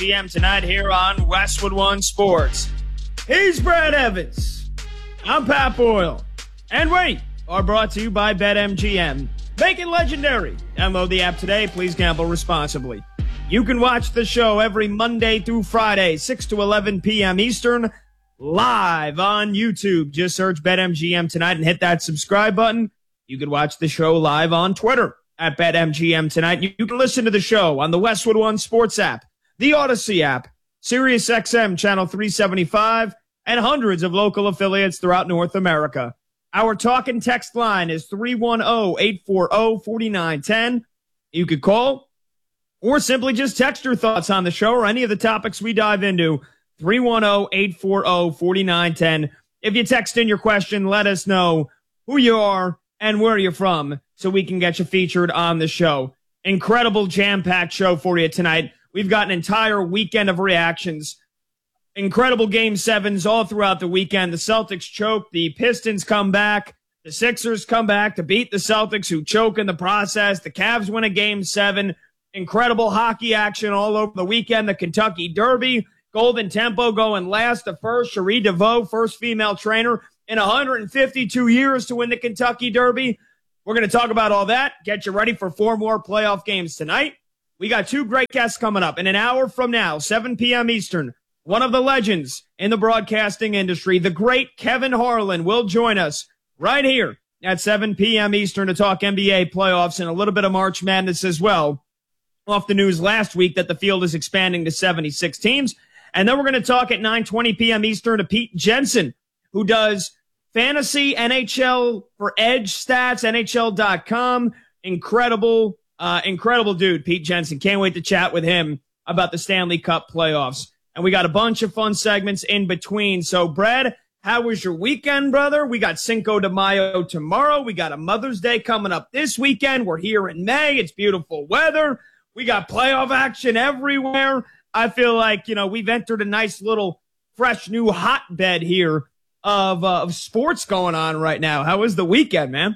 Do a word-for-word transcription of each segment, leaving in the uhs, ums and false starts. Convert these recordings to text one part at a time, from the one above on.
P M tonight here on Westwood One Sports. He's Brad Evans. I'm Pat Boyle. And wait, are brought to you by BetMGM. Make it legendary. Download the app today. Please gamble responsibly. You can watch the show every Monday through Friday, six to eleven p.m. Eastern, live on YouTube. Just search BetMGM tonight and hit that subscribe button. You can watch the show live on Twitter at BetMGM tonight. You can listen to the show on the Westwood One Sports app, the Odyssey app, Sirius X M Channel three seventy-five, and hundreds of local affiliates throughout North America. Our talk and text line is three one zero, eight four zero, four nine one zero. You could call or simply just text your thoughts on the show or any of the topics we dive into, three one zero, eight four zero, four nine one zero. If you text in your question, let us know who you are and where you're from so we can get you featured on the show. Incredible jam-packed show for you tonight. We've got an entire weekend of reactions. Incredible game sevens all throughout the weekend. The Celtics choke. The Pistons come back. The Sixers come back to beat the Celtics, who choke in the process. The Cavs win a game seven. Incredible hockey action all over the weekend. The Kentucky Derby. Golden Tempo going last to first. Cherie DeVoe, first female trainer in one hundred fifty-two years to win the Kentucky Derby. We're going to talk about all that. Get you ready for four more playoff games tonight. We got two great guests coming up. In an hour from now, seven p.m. Eastern, one of the legends in the broadcasting industry, the great Kevin Harlan, will join us right here at seven p.m. Eastern to talk N B A playoffs and a little bit of March Madness as well. Off the news last week that the field is expanding to seventy-six teams. And then we're going to talk at nine twenty p.m. Eastern to Pete Jensen, who does fantasy N H L for Edge Stats, N H L dot com. Incredible, uh, incredible dude, Pete Jensen. Can't wait to chat with him about the Stanley Cup playoffs. And we got a bunch of fun segments in between. So, Brad, how was your weekend, brother? We got Cinco de Mayo tomorrow. We got a Mother's Day coming up this weekend. We're here in May. It's beautiful weather. We got playoff action everywhere. I feel like, you know, we've entered a nice little fresh new hotbed here of, uh, of sports going on right now. How was the weekend, man?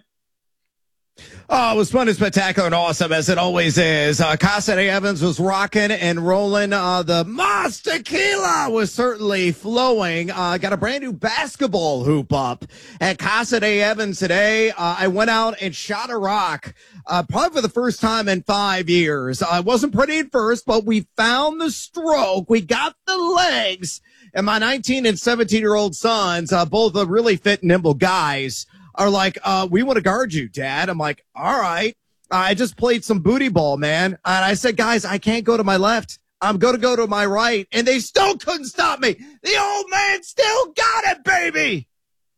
Oh, it was fun and spectacular and awesome, as it always is. Uh, Casa de Evans was rocking and rolling. Uh, the Mas Tequila was certainly flowing. Uh, got a brand new basketball hoop up at Casa de Evans today. Uh, I went out and shot a rock, uh, probably for the first time in five years. Uh, it wasn't pretty at first, but we found the stroke. We got the legs. And my nineteen and seventeen year old sons, uh, both are really fit and nimble guys, are like, uh, we want to guard you, Dad. I'm like, all right. I just played some booty ball, man. And I said, guys, I can't go to my left. I'm going to go to my right. And they still couldn't stop me. The old man still got it, baby.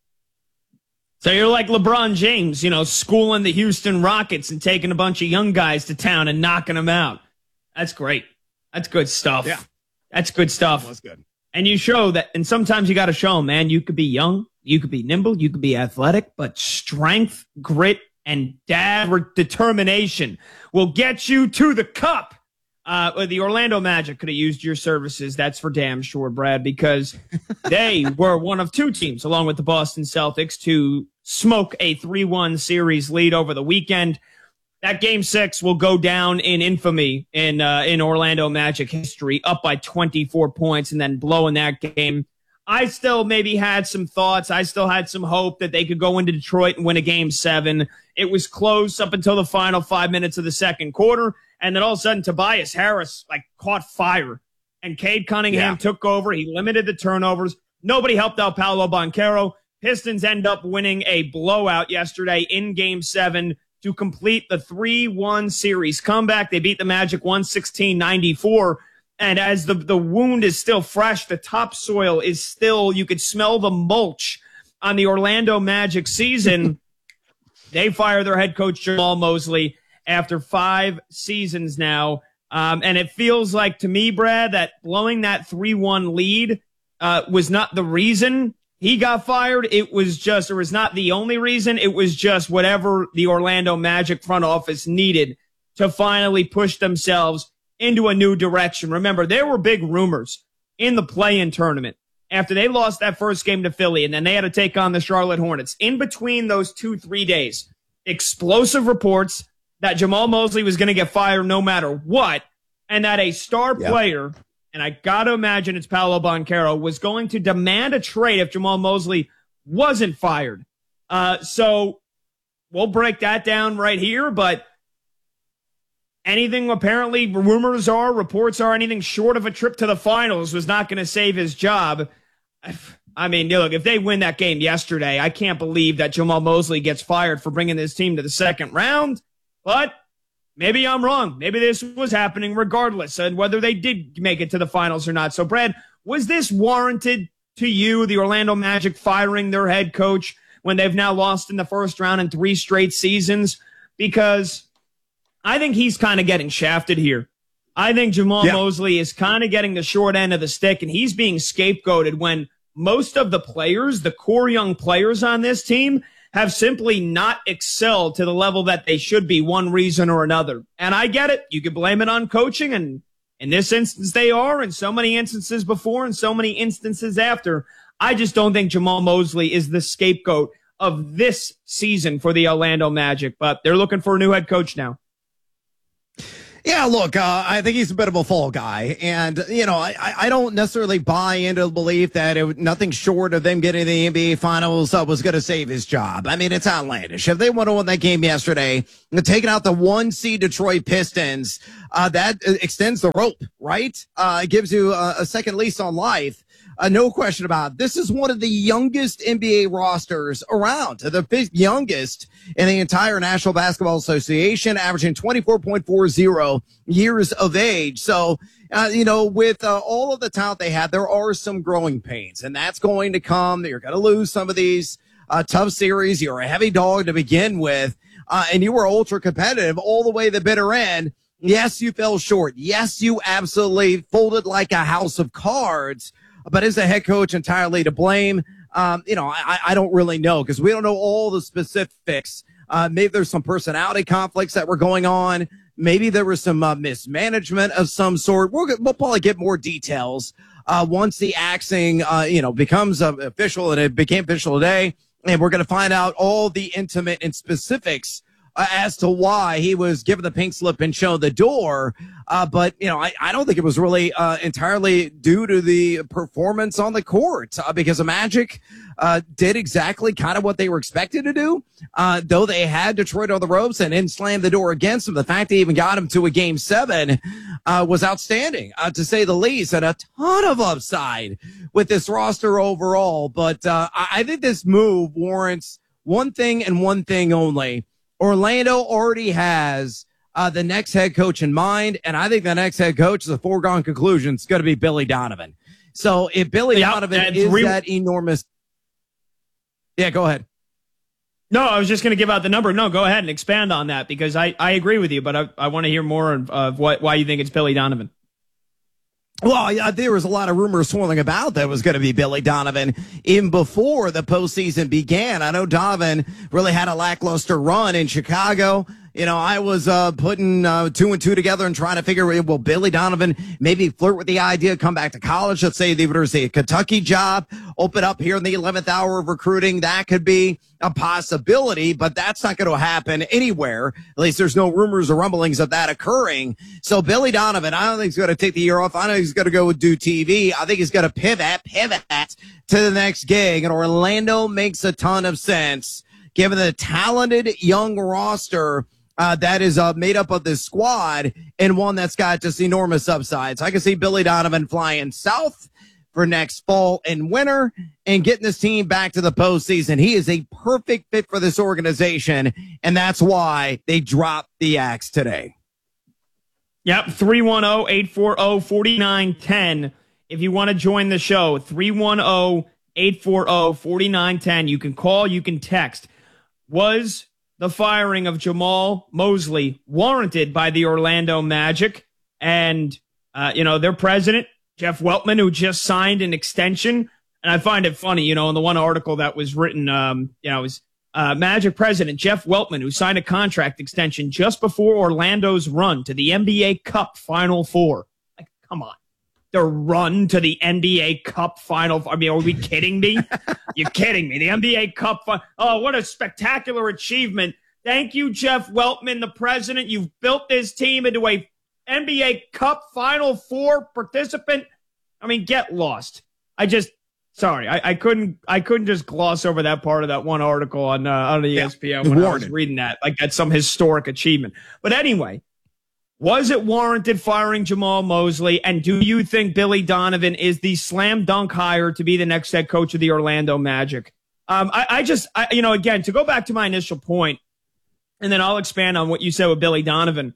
So you're like LeBron James, you know, schooling the Houston Rockets and taking a bunch of young guys to town and knocking them out. That's great. That's good stuff. Yeah. That's good stuff. That was good. And you show that, and sometimes you got to show them, man, you could be young, you could be nimble, you could be athletic, but strength, grit, and dad determination will get you to the cup. Uh, the Orlando Magic could have used your services. That's for damn sure, Brad, because they were one of two teams, along with the Boston Celtics, to smoke a three one series lead over the weekend. That game six will go down in infamy in uh, in Orlando Magic history, up by twenty-four points and then blowing that game. I still maybe had some thoughts. I still had some hope that they could go into Detroit and win a game seven. It was close up until the final five minutes of the second quarter. And then all of a sudden, Tobias Harris like caught fire and Cade Cunningham Yeah. took over. He limited the turnovers. Nobody helped out Paolo Banchero. Pistons end up winning a blowout yesterday in game seven to complete the three one series comeback. They beat the Magic one sixteen ninety-four. And as the, the wound is still fresh, the topsoil is still, you could smell the mulch on the Orlando Magic season. They fire their head coach, Jamal Mosley, after five seasons now. Um, and it feels like to me, Brad, that blowing that three one lead uh, was not the reason he got fired. It was just, or was not the only reason. It was just whatever the Orlando Magic front office needed to finally push themselves into a new direction. Remember, there were big rumors in the play-in tournament after they lost that first game to Philly, and then they had to take on the Charlotte Hornets. In between those two, three days, explosive reports that Jamal Mosley was going to get fired no matter what, and that a star Yep. player and I got to imagine it's Paolo Banchero, was going to demand a trade if Jamahl Mosley wasn't fired. Uh, so we'll break that down right here, but anything apparently, rumors are, reports are, anything short of a trip to the finals was not going to save his job. I mean, look, if they win that game yesterday, I can't believe that Jamahl Mosley gets fired for bringing this team to the second round, but maybe I'm wrong. Maybe this was happening regardless and whether they did make it to the finals or not. So, Brad, was this warranted to you, the Orlando Magic firing their head coach when they've now lost in the first round in three straight seasons? Because I think he's kind of getting shafted here. I think Jamahl yeah. Mosley is kind of getting the short end of the stick, and he's being scapegoated when most of the players, the core young players on this team, have simply not excelled to the level that they should be, one reason or another. And I get it. You can blame it on coaching, and in this instance they are, and so many instances before and so many instances after. I just don't think Jamahl Mosley is the scapegoat of this season for the Orlando Magic, but they're looking for a new head coach now. Yeah, look, uh, I think he's a bit of a fall guy. And, you know, I, I don't necessarily buy into the belief that it, nothing short of them getting the N B A Finals uh, was going to save his job. I mean, it's outlandish. If they would have won that game yesterday and taken out the one seed Detroit Pistons, uh, that extends the rope, right? Uh, it gives you a, a second lease on life. Uh, no question about it. This is one of the youngest N B A rosters around, the fifth youngest in the entire National Basketball Association, averaging twenty-four point four zero years of age. So, uh, you know, with uh, all of the talent they have, there are some growing pains, and that's going to come. You're going to lose some of these uh, tough series. You're a heavy dog to begin with, uh, and you were ultra competitive all the way to the bitter end. Yes, you fell short. Yes, you absolutely folded like a house of cards. But is the head coach entirely to blame? Um, you know, I, I don't really know because we don't know all the specifics. Uh, maybe there's some personality conflicts that were going on. Maybe there was some uh, mismanagement of some sort. We'll, we'll probably get more details uh, once the axing, uh, you know, becomes uh, official, and it became official today. And we're going to find out all the intimate and specifics Uh, as to why he was given the pink slip and shown the door. Uh, but, you know, I, I don't think it was really uh, entirely due to the performance on the court uh, because the Magic uh, did exactly kind of what they were expected to do. Uh, though they had Detroit on the ropes and then slammed the door against them, the fact they even got him to a game seven uh, was outstanding, uh, to say the least, and a ton of upside with this roster overall. But uh, I, I think this move warrants one thing and one thing only. Orlando already has uh, the next head coach in mind, and I think the next head coach is a foregone conclusion. It's going to be Billy Donovan. So if Billy yep, Donovan is re- that enormous, yeah, go ahead. No, I was just going to give out the number. No, go ahead and expand on that because I, I agree with you, but I, I want to hear more of, of what why you think it's Billy Donovan. Well, yeah, there was a lot of rumors swirling about that it was going to be Billy Donovan even before the postseason began. I know Donovan really had a lackluster run in Chicago. You know, I was uh, putting uh, two and two together and trying to figure, will Billy Donovan maybe flirt with the idea, come back to college, let's say the University of Kentucky job, open up here in the eleventh hour of recruiting. That could be a possibility, but that's not going to happen anywhere. At least there's no rumors or rumblings of that occurring. So Billy Donovan, I don't think he's going to take the year off. I don't think he's going to go do T V. I think he's going to pivot, pivot to the next gig. And Orlando makes a ton of sense given the talented young roster Uh, that is uh, made up of this squad and one that's got just enormous upsides. I can see Billy Donovan flying south for next fall and winter and getting this team back to the postseason. He is a perfect fit for this organization, and that's why they dropped the axe today. Yep, three one zero, eight four zero, four nine one zero. If you want to join the show, three one zero, eight four zero, four nine one zero. You can call, you can text. Was the firing of Jamahl Mosley warranted by the Orlando Magic? And, uh, you know, their president, Jeff Weltman, who just signed an extension. And I find it funny, you know, in the one article that was written, um, you know, it was uh, Magic president Jeff Weltman, who signed a contract extension just before Orlando's run to the N B A Cup Final Four. Like, come on. The run to the N B A Cup Final Four. I mean, are we kidding me? You're kidding me. The N B A Cup. Oh, what a spectacular achievement. Thank you, Jeff Weltman, the president. You've built this team into a N B A Cup Final Four participant. I mean, get lost. I just, sorry, I, I couldn't, I couldn't just gloss over that part of that one article on uh, on the E S P N yeah, when warranted. I was reading that. Like that's some historic achievement. But anyway, was it warranted firing Jamal Mosley? And do you think Billy Donovan is the slam dunk hire to be the next head coach of the Orlando Magic? Um, I, I just, I, you know, again, to go back to my initial point, and then I'll expand on what you said with Billy Donovan.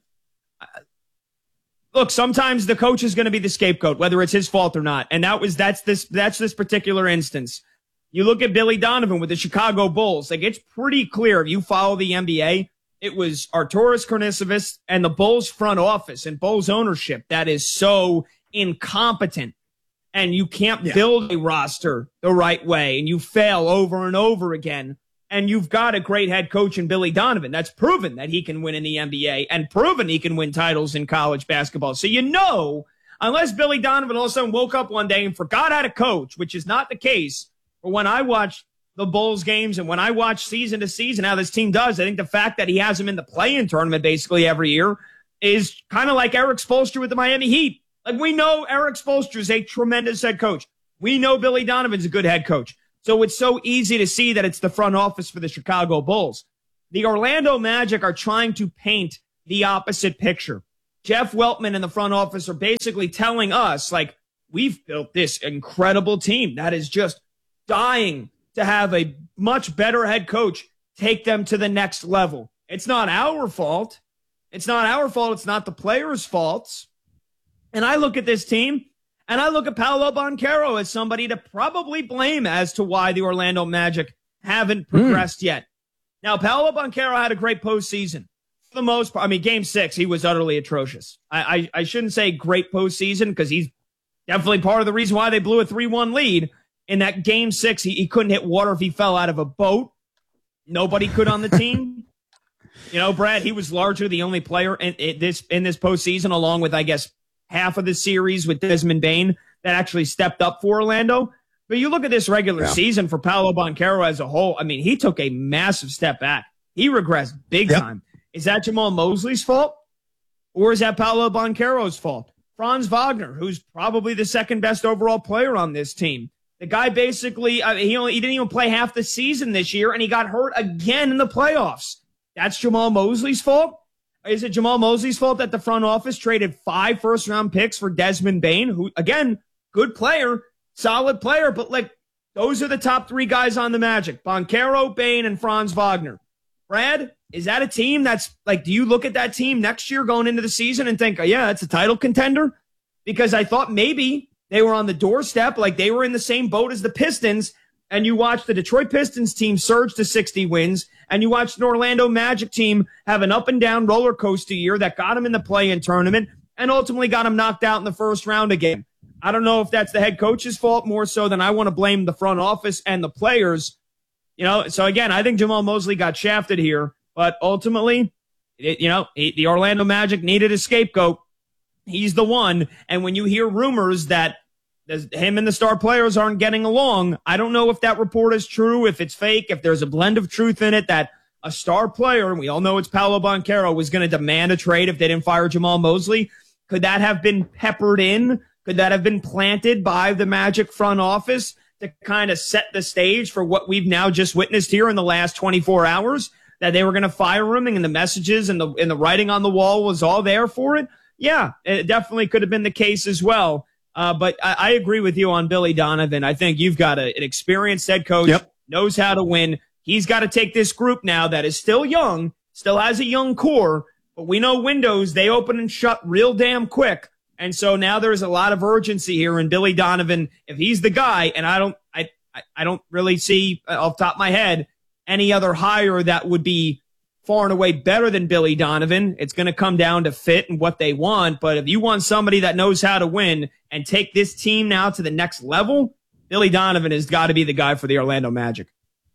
Look, sometimes the coach is going to be the scapegoat, whether it's his fault or not. And that was, that's this, that's this particular instance. You look at Billy Donovan with the Chicago Bulls. Like, it's pretty clear if you follow the N B A, it was Arturas Karnisovas and the Bulls front office and Bulls ownership that is so incompetent. And you can't yeah. build a roster the right way. And you fail over and over again. And you've got a great head coach in Billy Donovan. That's proven that he can win in the N B A and proven he can win titles in college basketball. So you know, unless Billy Donovan all of a sudden woke up one day and forgot how to coach, which is not the case. But when I watch the Bulls games and when I watch season to season how this team does, I think the fact that he has them in the play-in tournament basically every year is kind of like Eric Spoelstra with the Miami Heat. Like, we know Eric Spoelstra is a tremendous head coach. We know Billy Donovan's a good head coach. So it's so easy to see that it's the front office for the Chicago Bulls. The Orlando Magic are trying to paint the opposite picture. Jeff Weltman and the front office are basically telling us, like, we've built this incredible team that is just dying to have a much better head coach take them to the next level. It's not our fault. It's not our fault. It's not the players' faults. And I look at this team, and I look at Paolo Banchero as somebody to probably blame as to why the Orlando Magic haven't progressed mm. yet. Now, Paolo Banchero had a great postseason. For the most part, I mean, game six, he was utterly atrocious. I, I, I shouldn't say great postseason because he's definitely part of the reason why they blew a three one lead. In that game six, he, he couldn't hit water if he fell out of a boat. Nobody could on the team. You know, Brad, he was largely the only player in, in this in this postseason, along with, I guess, half of the series with Desmond Bane that actually stepped up for Orlando. But you look at this regular yeah. season for Paolo Banchero as a whole. I mean, he took a massive step back. He regressed big yep. time. Is that Jamal Mosley's fault? Or is that Paolo Banchero's fault? Franz Wagner, who's probably the second best overall player on this team. The guy basically, uh, he only, he didn't even play half the season this year, and he got hurt again in the playoffs. That's Jamal Mosley's fault? Is it Jamal Mosley's fault that the front office traded five first-round picks for Desmond Bane, who, again, good player, solid player, but, like, those are the top three guys on the Magic, Banchero, Bane, and Franz Wagner. Brad, is that a team that's, like, do you look at that team next year going into the season and think, oh, yeah, it's a title contender? Because I thought maybe they were on the doorstep, like they were in the same boat as the Pistons, and you watched the Detroit Pistons team surge to sixty wins, and you watched an Orlando Magic team have an up-and-down roller coaster year that got them in the play-in tournament and ultimately got them knocked out in the first round again. I don't know if that's the head coach's fault more so than I want to blame the front office and the players. You know, so again, I think Jamal Mosley got shafted here, but ultimately, it, you know, it, the Orlando Magic needed a scapegoat. He's the one, and when you hear rumors that him and the star players aren't getting along, I don't know if that report is true, if it's fake, if there's a blend of truth in it that a star player, and we all know it's Paolo Banchero, was going to demand a trade if they didn't fire Jamal Mosley. Could that have been peppered in? Could that have been planted by the Magic front office to kind of set the stage for what we've now just witnessed here in the last twenty-four hours, that they were going to fire him and the messages and the, and the writing on the wall was all there for it? Yeah, it definitely could have been the case as well. Uh, but I, I agree with you on Billy Donovan. I think you've got a, an experienced head coach, yep. knows how to win. He's got to take this group now that is still young, still has a young core, but we know windows, they open and shut real damn quick. And so now there's a lot of urgency here in Billy Donovan. If he's the guy, and I don't, I, I, I don't really see uh, off the top of my head any other hire that would be far and away better than Billy Donovan. It's going to come down to fit and what they want. But if you want somebody that knows how to win and take this team now to the next level, Billy Donovan has got to be the guy for the Orlando Magic.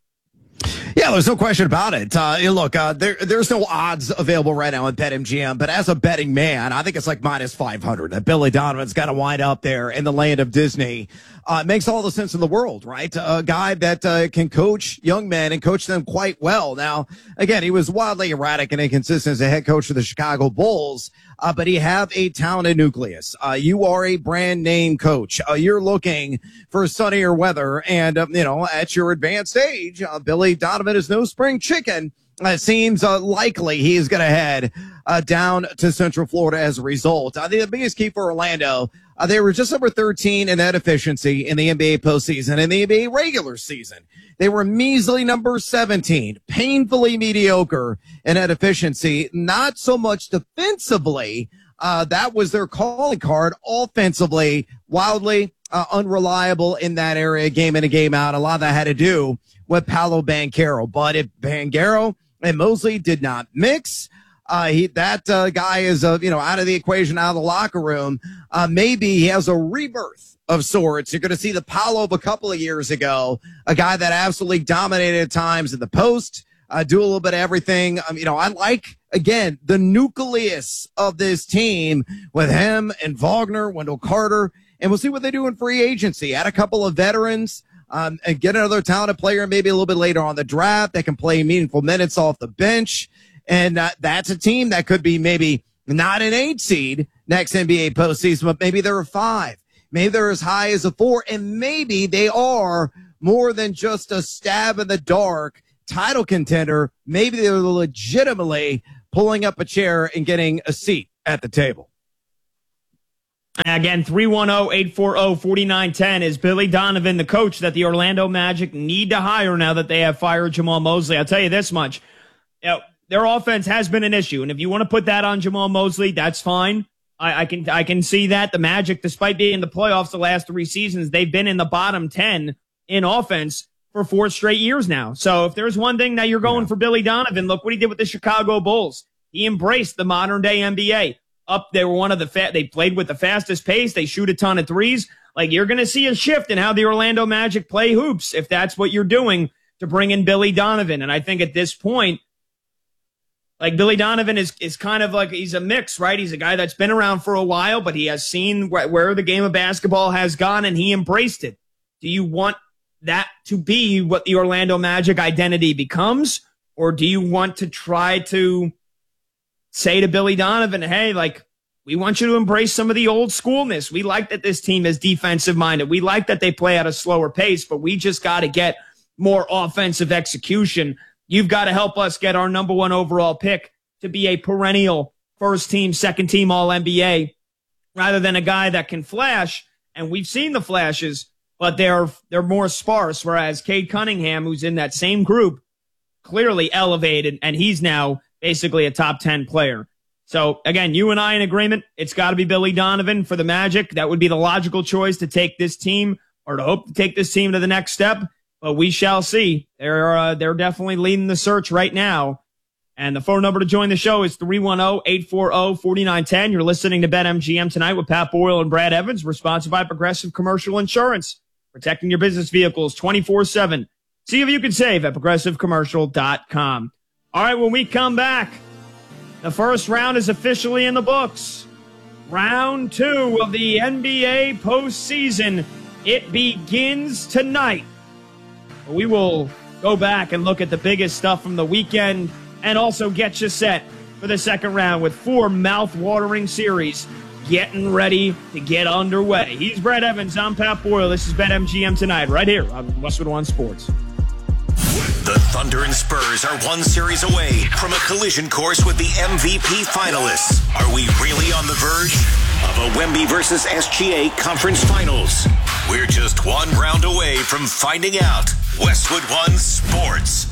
Yeah, there's no question about it. Uh, look, uh, there, there's no odds available right now at BetMGM, but as a betting man, I think it's like minus five hundred that Billy Donovan's got to wind up there in the land of Disney. Uh, it makes all the sense in the world, right? A guy that uh, can coach young men and coach them quite well. Now, again, he was wildly erratic and inconsistent as a head coach of the Chicago Bulls, uh, but you have a talented nucleus. Uh, you are a brand name coach. Uh, you're looking for sunnier weather, and uh, you know, at your advanced age, uh, Billy Donovan is no spring chicken. Uh, it seems uh, likely he is going to head uh, down to Central Florida as a result. I think the biggest key for Orlando, uh, they were just number thirteen in net efficiency in the N B A postseason. In the N B A regular season, they were measly number seventeen, painfully mediocre in net efficiency. Not so much defensively. Uh, that was their calling card. Offensively, wildly uh, unreliable in that area, game in and game out. A lot of that had to do with Paolo Banchero. But if Banchero and Mosley did not mix, Uh, he, that, uh, guy is, uh, you know, out of the equation, out of the locker room. Uh, maybe he has a rebirth of sorts. You're going to see the Paolo of a couple of years ago, a guy that absolutely dominated at times in the post, uh, do a little bit of everything. Um, you know, I like, again, the nucleus of this team with him and Wagner, Wendell Carter, and we'll see what they do in free agency. Add a couple of veterans. Um, and get another talented player maybe a little bit later on the draft that can play meaningful minutes off the bench. And uh, that's a team that could be maybe not an eight seed next N B A postseason, but maybe they're a five. Maybe they're as high as a four, and maybe they are more than just a stab in the dark title contender. Maybe they're legitimately pulling up a chair and getting a seat at the table. Again, three one zero, eight four zero, four nine one zero is Billy Donovan, the coach that the Orlando Magic need to hire now that they have fired Jamal Mosley. I'll tell you this much. You know, their offense has been an issue, and if you want to put that on Jamal Mosley, that's fine. I, I can I can see that. The Magic, despite being in the playoffs the last three seasons, they've been in the bottom ten in offense for four straight years now. So if there's one thing that you're going yeah. for Billy Donovan, look what he did with the Chicago Bulls. He embraced the modern-day N B A. Up, they were one of the fa- they played with the fastest pace. They shoot a ton of threes. Like, you're going to see a shift in how the Orlando Magic play hoops if that's what you're doing to bring in Billy Donovan. And I think at this point, like, Billy Donovan is is kind of like, he's a mix, right? He's a guy that's been around for a while, but he has seen wh- where the game of basketball has gone, and he embraced it. Do you want that to be what the Orlando Magic identity becomes, or do you want to try to say to Billy Donovan, hey, like, we want you to embrace some of the old schoolness. We like that this team is defensive minded. We like that they play at a slower pace, but we just got to get more offensive execution. You've got to help us get our number one overall pick to be a perennial first team, second team all N B A rather than a guy that can flash. And we've seen the flashes, but they're, they're more sparse. Whereas Cade Cunningham, who's in that same group, clearly elevated, and he's now basically a top ten player. So, again, you and I in agreement. It's got to be Billy Donovan for the Magic. That would be the logical choice to take this team, or to hope to take this team to the next step. But we shall see. They're uh, they're definitely leading the search right now. And the phone number to join the show is three one zero, eight four zero, four nine one zero. You're listening to BetMGM tonight with Pat Boyle and Brad Evans. We're sponsored by Progressive Commercial Insurance, protecting your business vehicles twenty-four seven. See if you can save at progressive commercial dot com. All right, when we come back, the first round is officially in the books. Round two of the N B A postseason. It begins tonight. We will go back and look at the biggest stuff from the weekend and also get you set for the second round with four mouth-watering series getting ready to get underway. He's Brad Evans. I'm Pat Boyle. This is BetMGM tonight right here on Westwood One Sports. The Thunder and Spurs are one series away from a collision course with the M V P finalists. Are we really on the verge of a Wemby versus S G A conference finals? We're just one round away from finding out. Westwood One Sports.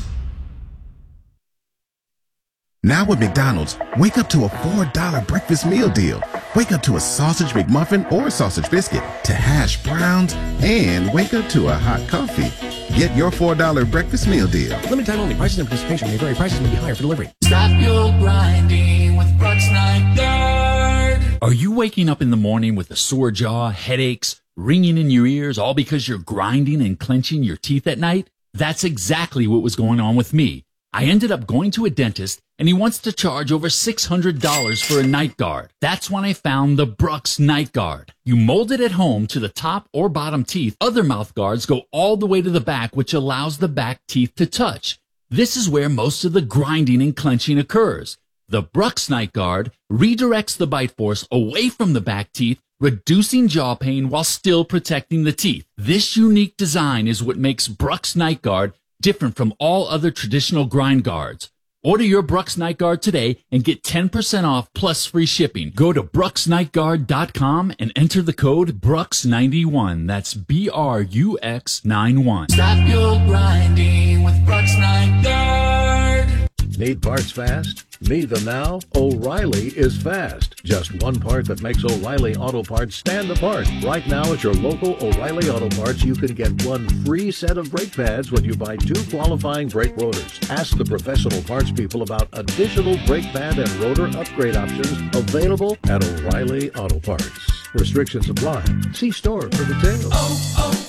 Now with McDonald's, wake up to a four dollar breakfast meal deal. Wake up to a sausage McMuffin or sausage biscuit, to hash browns, and wake up to a hot coffee. Get your four dollar breakfast meal deal. Limited time only. Prices and participation may vary. Prices may be higher for delivery. Stop your grinding with Brooks Night Guard. Are you waking up in the morning with a sore jaw, headaches, ringing in your ears, all because you're grinding and clenching your teeth at night? That's exactly what was going on with me. I ended up going to a dentist, and he wants to charge over six hundred dollars for a night guard. That's when I found the Brooks Night Guard. You mold it at home to the top or bottom teeth. Other mouth guards go all the way to the back, which allows the back teeth to touch. This is where most of the grinding and clenching occurs. The Brux Night Guard redirects the bite force away from the back teeth, reducing jaw pain while still protecting the teeth. This unique design is what makes Brux Night Guard different from all other traditional grind guards. Order your Brux Night Guard today and get ten percent off plus free shipping. Go to brux night guard dot com and enter the code brux ninety-one. That's B R U X ninety-one. Stop your grinding with Brux Night Guard. Need parts fast? Need them now? O'Reilly is fast. Just one part that makes O'Reilly Auto Parts stand apart. Right now at your local O'Reilly Auto Parts, you can get one free set of brake pads when you buy two qualifying brake rotors. Ask the professional parts people about additional brake pad and rotor upgrade options available at O'Reilly Auto Parts. Restrictions apply. See store for details. Oh,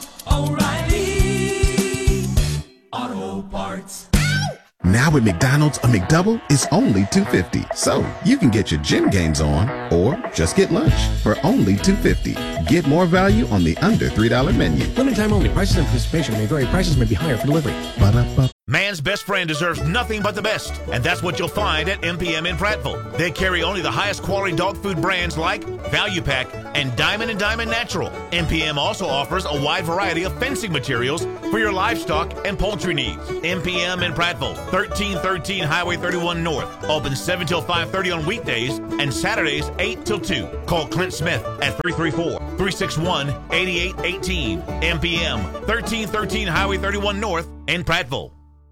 oh, oh, O'Reilly Auto Parts. Now at McDonald's, a McDouble is only two dollars and fifty cents. So you can get your gym gains on or just get lunch for only two dollars and fifty cents. Get more value on the under three dollar menu. Limited time only. Prices and participation may vary. Prices may be higher for delivery. Ba-da-ba. Man's best friend deserves nothing but the best, and that's what you'll find at M P M in Prattville. They carry only the highest quality dog food brands like Value Pack and Diamond and Diamond Natural. M P M also offers a wide variety of fencing materials for your livestock and poultry needs. M P M in Prattville, thirteen thirteen Highway thirty-one North. Open seven till five thirty on weekdays and Saturdays eight till two. Call Clint Smith at three three four, three six one, eight eight one eight. M P M, thirteen thirteen Highway thirty-one North in Prattville.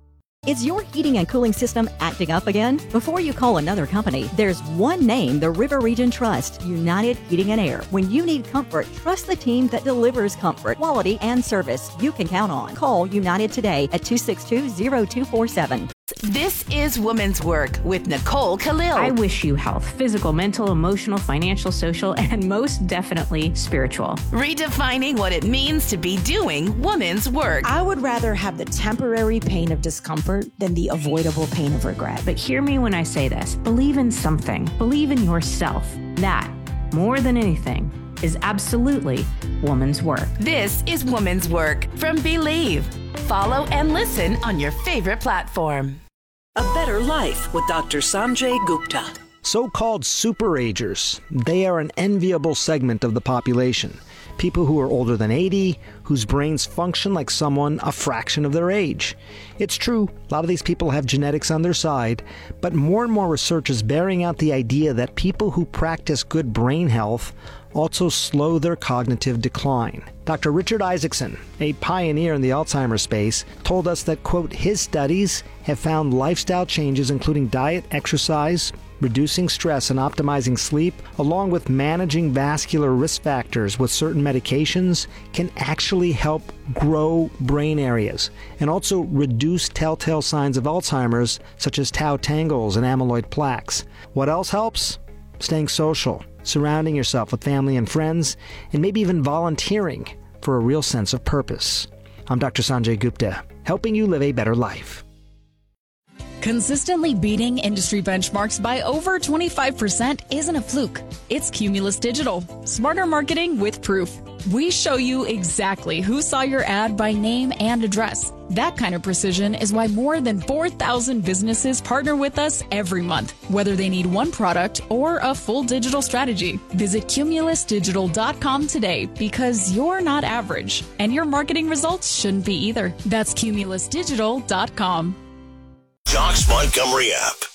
Is your heating and cooling system acting up again? Before you call another company, there's one name the River Region trusts, United Heating and Air. When you need comfort, trust the team that delivers comfort, quality, and service you can count on. Call United today at two six two, zero two four seven. This is Woman's Work with Nicole Khalil. I wish you health, physical, mental, emotional, financial, social, and most definitely spiritual. Redefining what it means to be doing woman's work. I would rather have the temporary pain of discomfort than the avoidable pain of regret. But hear me when I say this. Believe in something. Believe in yourself. That, more than anything, is absolutely woman's work. This is Woman's Work from Believe. Follow and listen on your favorite platform. A Better Life with Doctor Sanjay Gupta. So-called superagers. They are an enviable segment of the population. People who are older than eighty, whose brains function like someone a fraction of their age. It's true, a lot of these people have genetics on their side, but more and more research is bearing out the idea that people who practice good brain health also slow their cognitive decline. Doctor Richard Isaacson, a pioneer in the Alzheimer's space, told us that, quote, his studies have found lifestyle changes including diet, exercise, reducing stress and optimizing sleep, along with managing vascular risk factors with certain medications, can actually help grow brain areas and also reduce telltale signs of Alzheimer's, such as tau tangles and amyloid plaques. What else helps? Staying social, surrounding yourself with family and friends, and maybe even volunteering for a real sense of purpose. I'm Doctor Sanjay Gupta, helping you live a better life. Consistently beating industry benchmarks by over twenty-five percent isn't a fluke. It's Cumulus Digital. Smarter marketing with proof. We show you exactly who saw your ad by name and address. That kind of precision is why more than four thousand businesses partner with us every month, whether they need one product or a full digital strategy. Visit cumulus digital dot com today because you're not average, and your marketing results shouldn't be either. That's cumulus digital dot com. Docs Montgomery app.